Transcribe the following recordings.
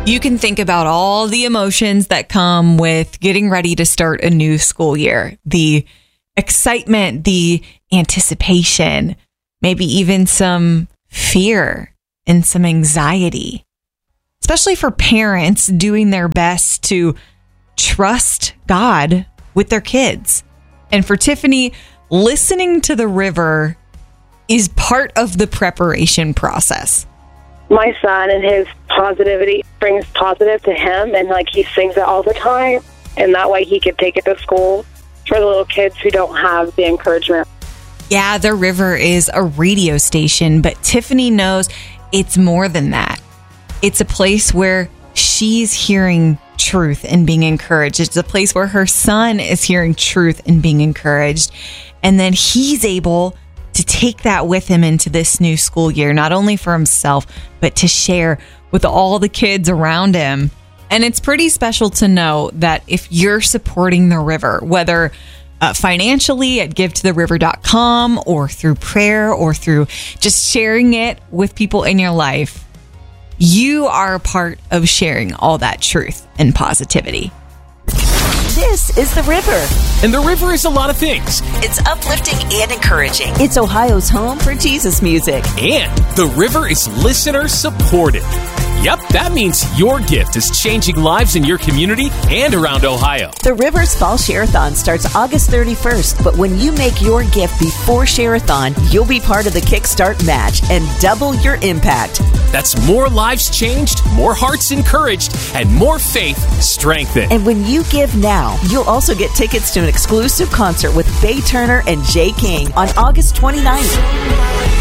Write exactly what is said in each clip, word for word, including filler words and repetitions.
You can think about all the emotions that come with getting ready to start a new school year. The excitement, the anticipation, maybe even some fear and some anxiety. Especially for parents doing their best to trust God with their kids. And for Tiffany, listening to the river is part of the preparation process. My son and his positivity brings positive to him, and like he sings it all the time, and that way he can take it to school for the little kids who don't have the encouragement. Yeah, the river is a radio station, but Tiffany knows it's more than that. It's a place where she's hearing truth and being encouraged. It's a place where her son is hearing truth and being encouraged. And then he's able to take that with him into this new school year, not only for himself, but to share with all the kids around him. And it's pretty special to know that if you're supporting the river, whether uh, financially at give to the river dot com or through prayer or through just sharing it with people in your life, you are a part of sharing all that truth and positivity. This is The River. And The River is a lot of things. It's uplifting and encouraging. It's Ohio's home for Jesus music. And The River is listener supported. Yep, that means your gift is changing lives in your community and around Ohio. The River's Fall Share-a-thon starts August thirty-first, but when you make your gift before Share-a-thon, you'll be part of the Kickstart match and double your impact. That's more lives changed, more hearts encouraged, and more faith strengthened. And when you give now, you'll also get tickets to an exclusive concert with Faye Turner and Jay King on August twenty-ninth.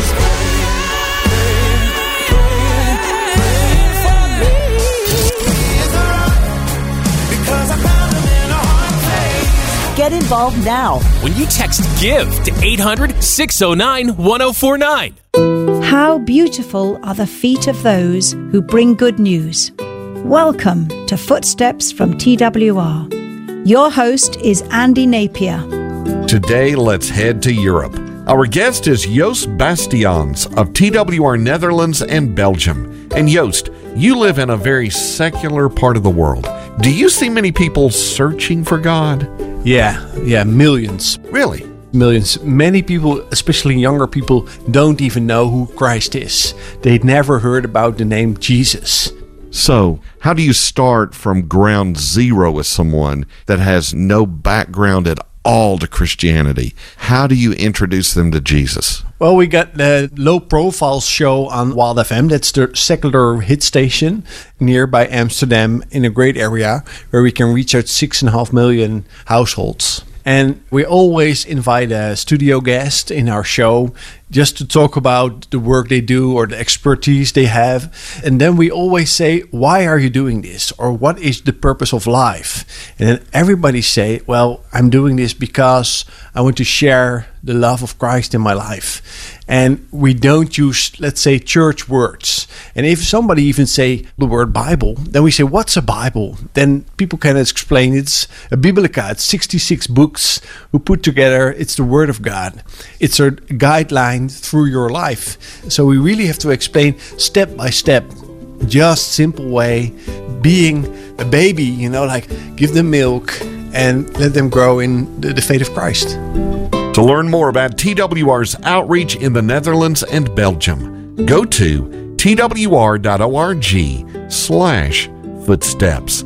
Get involved now when you text GIVE to eight hundred, six oh nine, one oh four nine. How beautiful are the feet of those who bring good news. Welcome to Footsteps from T W R. Your host is Andy Napier. Today, let's head to Europe. Our guest is Joost Bastiaans of T W R Netherlands and Belgium. And Joost, you live in a very secular part of the world. Do you see many people searching for God? Yeah, yeah, millions. Really? Millions. Many people, especially younger people, don't even know who Christ is. They'd never heard about the name Jesus. So, how do you start from ground zero with someone that has no background at all to Christianity? How do you introduce them to Jesus? Well, we got the Low Profile show on Wild F M. That's the secular hit station nearby Amsterdam in a great area where we can reach out six and a half million households. And we always invite a studio guest in our show just to talk about the work they do or the expertise they have. And then we always say, why are you doing this? Or what is the purpose of life? And then everybody say, well, I'm doing this because I want to share the love of Christ in my life. And we don't use, let's say, church words. And if somebody even say the word Bible, then we say, what's a Bible? Then people can explain it's a Biblica. It's sixty-six books who put together. It's the Word of God. It's a guideline through your life. So we really have to explain step by step, just simple way, being a baby, you know, like give them milk and let them grow in the, the faith of Christ. To learn more about T W R's outreach in the Netherlands and Belgium, go to twr.org slash footsteps.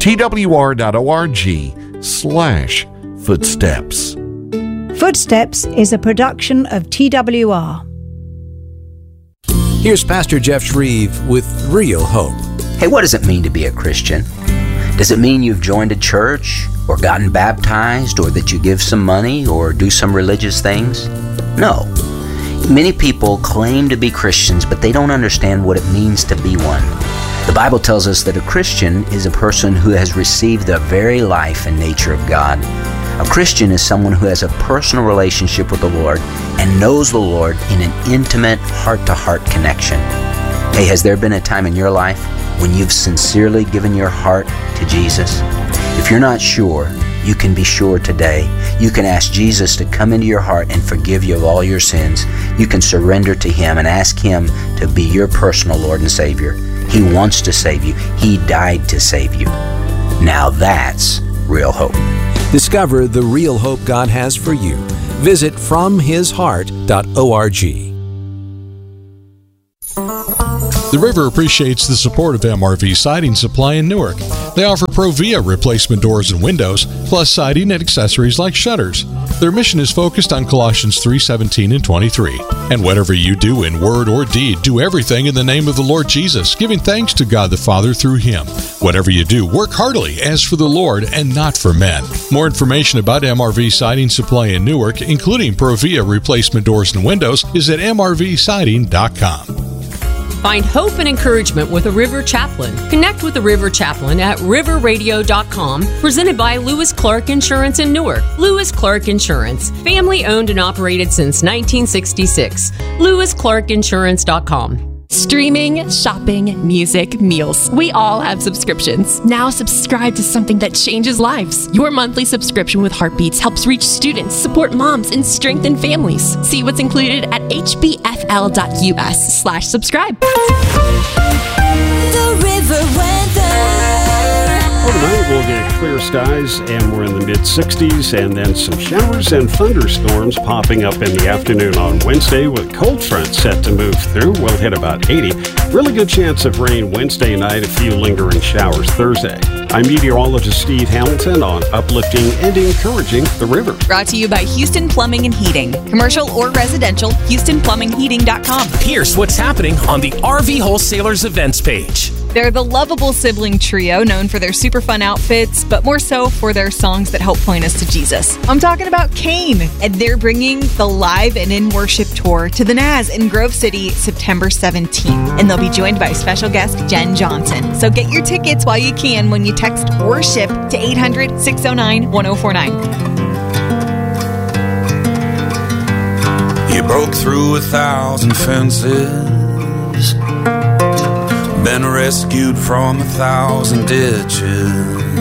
twr.org slash footsteps. Footsteps is a production of T W R. Here's Pastor Jeff Shreve with Real Hope. Hey, what does it mean to be a Christian? Does it mean you've joined a church or gotten baptized or that you give some money or do some religious things? No. Many people claim to be Christians, but they don't understand what it means to be one. The Bible tells us that a Christian is a person who has received the very life and nature of God. A Christian is someone who has a personal relationship with the Lord and knows the Lord in an intimate, heart-to-heart connection. Hey, has there been a time in your life when you've sincerely given your heart to Jesus? If you're not sure, you can be sure today. You can ask Jesus to come into your heart and forgive you of all your sins. You can surrender to Him and ask Him to be your personal Lord and Savior. He wants to save you. He died to save you. Now that's real hope. Discover the real hope God has for you. Visit from his heart dot org. The River appreciates the support of M R V Siding Supply in Newark. They offer Provia replacement doors and windows, plus siding and accessories like shutters. Their mission is focused on Colossians three seventeen and twenty-three. And whatever you do in word or deed, do everything in the name of the Lord Jesus, giving thanks to God the Father through Him. Whatever you do, work heartily as for the Lord and not for men. More information about M R V Siding Supply in Newark, including Provia replacement doors and windows, is at m r v siding dot com. Find hope and encouragement with a River Chaplain. Connect with the River Chaplain at river radio dot com, presented by Lewis Clark Insurance in Newark. Lewis Clark Insurance, family owned and operated since nineteen sixty-six. lewis clark insurance dot com. Streaming, shopping, music, meals. We all have subscriptions. Now subscribe to something that changes lives. Your monthly subscription with Heartbeats helps reach students, support moms, and strengthen families. See what's included at h b f l dot u s slash subscribe. The River Weather. Overnight, we'll get clear skies, and we're in the mid-sixties, and then some showers and thunderstorms popping up in the afternoon on Wednesday with cold front set to move through. We'll hit about eighty. Really good chance of rain Wednesday night, a few lingering showers Thursday. I'm meteorologist Steve Hamilton on uplifting and encouraging the river. Brought to you by Houston Plumbing and Heating. Commercial or residential, houston plumbing heating dot com. Here's what's happening on the R V Wholesalers events page. They're the lovable sibling trio known for their super fun outfits, but more so for their songs that help point us to Jesus. I'm talking about Kane, and they're bringing the live and in worship tour to the N A S in Grove City September seventeenth, and they'll be joined by special guest Jen Johnson. So get your tickets while you can when you text worship to eight hundred, six oh nine, one oh four nine. You broke through a thousand fences, been rescued from a thousand ditches.